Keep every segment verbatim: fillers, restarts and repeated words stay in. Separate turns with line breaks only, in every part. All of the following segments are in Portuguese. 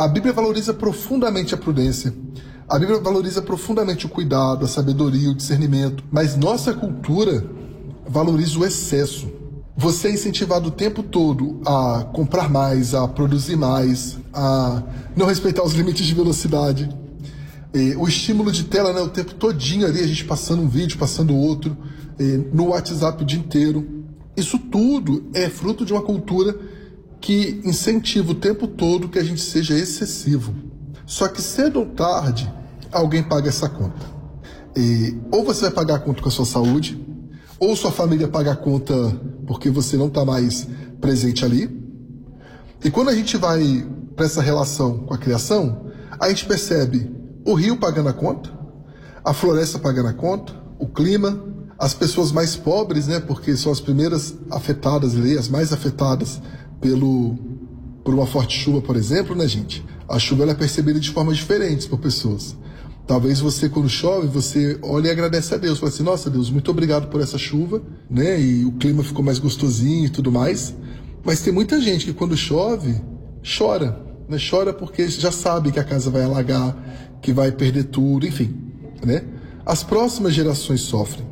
A Bíblia valoriza profundamente a prudência. A Bíblia valoriza profundamente o cuidado, a sabedoria, o discernimento. Mas nossa cultura valoriza o excesso. Você é incentivado o tempo todo a comprar mais, a produzir mais, a não respeitar os limites de velocidade. E o estímulo de tela, né, o tempo todinho ali, a gente passando um vídeo, passando outro, no WhatsApp o dia inteiro. Isso tudo é fruto de uma cultura que incentiva o tempo todo que a gente seja excessivo. Só que cedo ou tarde, alguém paga essa conta. E, ou você vai pagar a conta com a sua saúde, ou sua família paga a conta porque você não está mais presente ali. E quando a gente vai para essa relação com a criação, a gente percebe o rio pagando a conta, a floresta pagando a conta, o clima, as pessoas mais pobres, né, porque são as primeiras afetadas, as mais afetadas pelo, por uma forte chuva, por exemplo, né, gente? A chuva ela é percebida de formas diferentes por pessoas. Talvez você, quando chove, você olha e agradece a Deus. Fala assim, nossa Deus, muito obrigado por essa chuva, né? E o clima ficou mais gostosinho e tudo mais. Mas tem muita gente que quando chove, chora, né? Chora porque já sabe que a casa vai alagar, que vai perder tudo, enfim, né? As próximas gerações sofrem.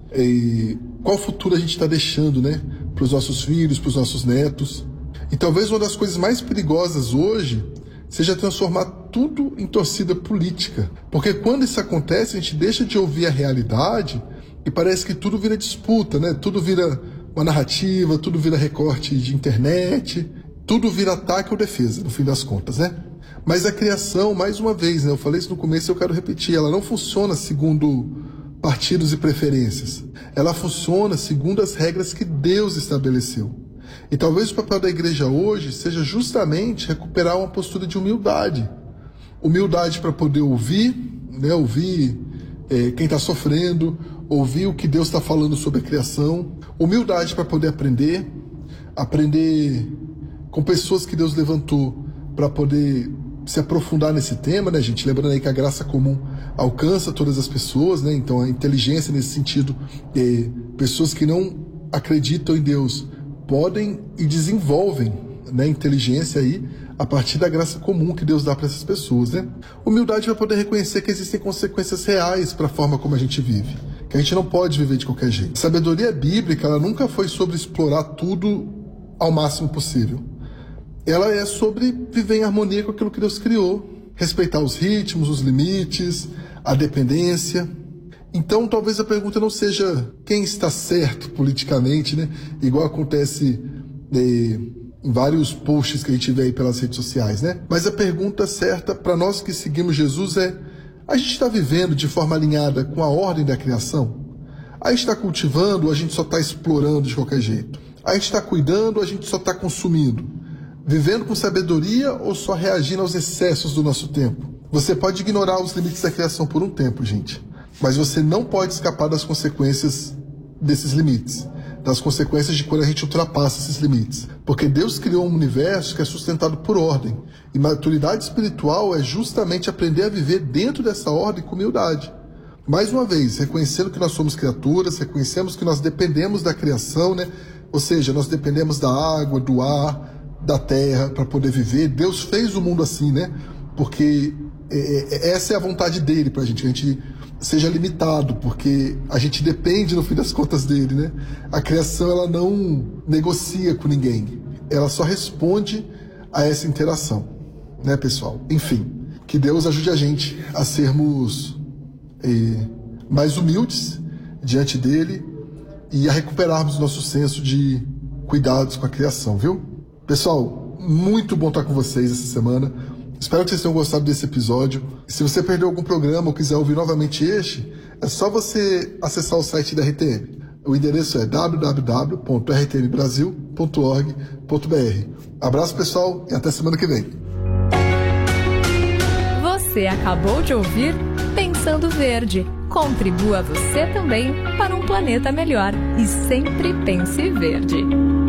E qual futuro a gente está deixando, né? Para os nossos filhos, para os nossos netos. E talvez uma das coisas mais perigosas hoje seja transformar tudo em torcida política. Porque quando isso acontece, a gente deixa de ouvir a realidade e parece que tudo vira disputa, né? Tudo vira uma narrativa, tudo vira recorte de internet, tudo vira ataque ou defesa, no fim das contas, né? Mas a criação, mais uma vez, né? Eu falei isso no começo e eu quero repetir, ela não funciona segundo partidos e preferências. Ela funciona segundo as regras que Deus estabeleceu. E talvez o papel da igreja hoje seja justamente recuperar uma postura de humildade. Humildade para poder ouvir, né, ouvir é, quem está sofrendo, ouvir o que Deus está falando sobre a criação. Humildade para poder aprender, aprender com pessoas que Deus levantou para poder se aprofundar nesse tema, né, gente? Lembrando aí que a graça comum alcança todas as pessoas, né? Então a inteligência nesse sentido, é, pessoas que não acreditam em Deus podem e desenvolvem, né, inteligência aí a partir da graça comum que Deus dá para essas pessoas, né? Humildade para poder reconhecer que existem consequências reais para a forma como a gente vive, que a gente não pode viver de qualquer jeito. A sabedoria bíblica, ela nunca foi sobre explorar tudo ao máximo possível. Ela é sobre viver em harmonia com aquilo que Deus criou, respeitar os ritmos, os limites, a dependência. Então, talvez a pergunta não seja quem está certo politicamente, né? Igual acontece eh, em vários posts que a gente vê aí pelas redes sociais, né? Mas a pergunta certa para nós que seguimos Jesus é: a gente está vivendo de forma alinhada com a ordem da criação? A gente está cultivando ou a gente só está explorando de qualquer jeito? A gente está cuidando ou a gente só está consumindo? Vivendo com sabedoria ou só reagindo aos excessos do nosso tempo? Você pode ignorar os limites da criação por um tempo, gente. Mas você não pode escapar das consequências desses limites, das consequências de quando a gente ultrapassa esses limites. Porque Deus criou um universo que é sustentado por ordem. E maturidade espiritual é justamente aprender a viver dentro dessa ordem com humildade. Mais uma vez, reconhecendo que nós somos criaturas, reconhecemos que nós dependemos da criação, né? Ou seja, nós dependemos da água, do ar, da terra para poder viver. Deus fez o mundo assim, né? Porque é, é, essa é a vontade dele pra gente, que a gente seja limitado, porque a gente depende, no fim das contas, dele, né? A criação, ela não negocia com ninguém. Ela só responde a essa interação, né, pessoal? Enfim, que Deus ajude a gente a sermos eh, mais humildes diante dele e a recuperarmos o nosso senso de cuidados com a criação, viu? Pessoal, muito bom estar com vocês essa semana. Espero que vocês tenham gostado desse episódio. Se você perdeu algum programa ou quiser ouvir novamente este, é só você acessar o site da R T M. O endereço é w w w ponto r t m brasil ponto org ponto b r. Abraço, pessoal, e até semana que vem.
Você acabou de ouvir Pensando Verde. Contribua você também para um planeta melhor. E sempre pense verde.